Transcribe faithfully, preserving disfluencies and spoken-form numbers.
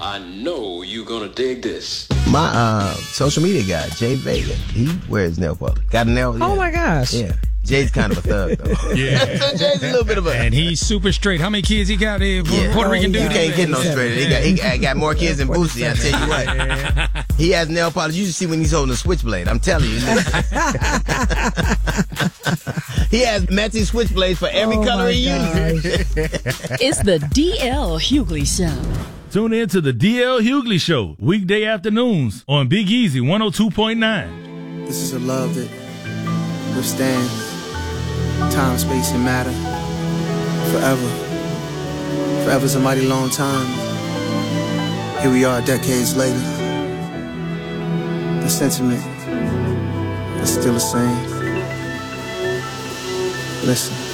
I know you're gonna dig this. My uh, social media guy, Jay Vega, he wears nail polish. Got a nail? Yeah. Oh, my gosh. Yeah. Jay's kind of a thug, though. Yeah. So Jay's a little bit of a... And he's super straight. How many kids he got here? Yeah. Puerto Rican He dude? can't get no straighter. He got, he got, got more kids than Boosie, I tell you what. He has nail polish. You should see when he's holding a switchblade. I'm telling you. He has matching switchblades for every Oh, color my he uses. It's the D L Hughley Show. Tune in to the D L Hughley Show, weekday afternoons on Big Easy one oh two point nine. This is a love that withstands time, space, and matter forever. Forever's a mighty long time. Here we are decades later. The sentiment is still the same. Listen.